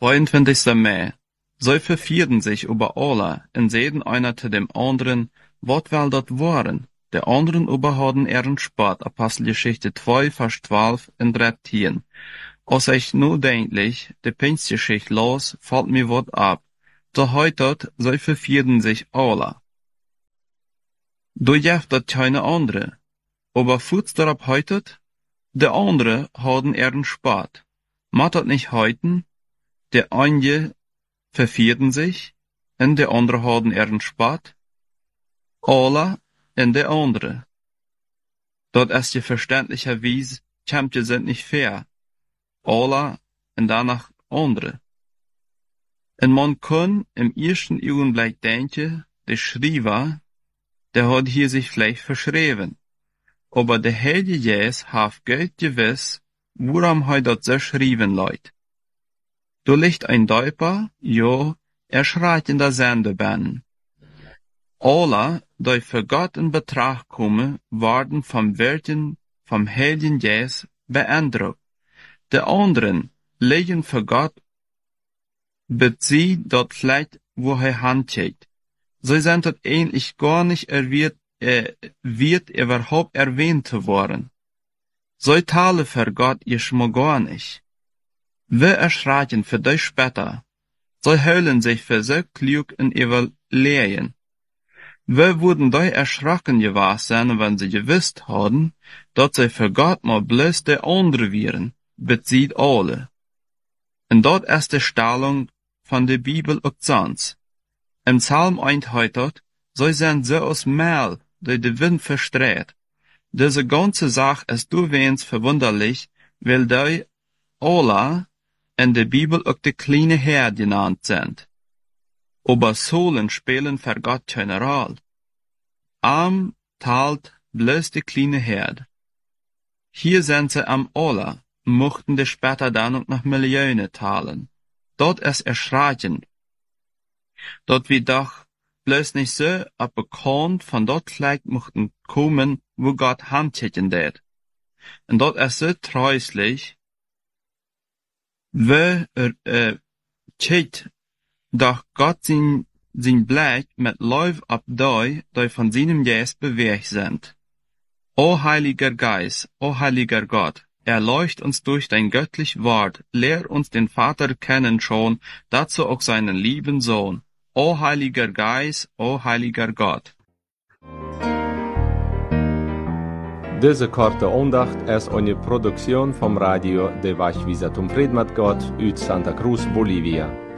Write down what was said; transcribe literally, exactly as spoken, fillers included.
zweiundzwanzigster Mai. So vervierden sich über alle und sehen einer zu dem anderen, wat wel dat waren. Der anderen über hadden ihren Sport, Apostelgeschichte zwei, Vers zwölf und dreizehn. Als ich nu denklich de Pinstgeschichte los, fällt mir wat ab. So heutet, so vervierden sich alle. Du jeft dat keine andere. Aber futs darauf heutet, de andere hadden ihren Sport. Macht dat nicht heuten? Der eine vervierden sich, und der andere hadden ihren Sport. Alle und der andere. Dort ist je verständlicherweise, Kämpfe sind nicht fair. Alle und danach andere. Und man kann im ersten Augenblick denken, der Schreiber, der hat hier sich vielleicht verschrieben. Aber der Heilige Jesus hat gut gewiss, woran er dort so schreiben leut. Du liegt ein Däuper, jo, er schreit in der Sendebahn. Alle, die für Gott in Betracht kommen, werden vom Wirken vom Heiligen Jesus beeindruckt. Die anderen legen für Gott, bet sie dort vielleicht, wo er handtät. Sie sind dort ähnlich gar nicht erwähnt, äh, wird überhaupt erwähnt worden. So tale für Gott ihr schmo gar nicht. Wir erschrecken für dich später. So heulen sich für so klug in ihrer Lehren. Wir würden doch erschrocken gewesen sein, wenn sie gewusst hadden, dass sie für Gott mal bloß der andere wären, bezieht alle. Und dort ist die Stellung von der Bibel auch sonst. Im Psalm einhundert, so sind sie aus Mehl, durch den Wind verstreut. Diese ganze Sache ist durchwähns verwunderlich, weil die alle in der Bibel auch die kleine Herde genannt sind. Aber Sohlen spielen für Gott keine Rolle. Am teilt bloß die kleine Herde. Hier sind sie am alle, mochten die später dann auch noch Millionen teilen. Dort ist erschreckend. Dort wie doch bloß nicht so abbekannt von dort vielleicht mochten kommen, wo Gott handtäten det. Und dort ist so treuslich, wo er, äh, tät, doch Gott sein, sein Blick mit Lauf ab die, die von seinem Geist bewegt sind. O Heiliger Geist, o Heiliger Gott, erleucht uns durch dein göttlich Wort, lehr uns den Vater kennen schon, dazu auch seinen lieben Sohn. O Heiliger Geist, o Heiliger Gott. Diese korte Andacht ist eine Produktion vom Radio de Vachvisatum Fred mit Gott uit Santa Cruz, Bolivia.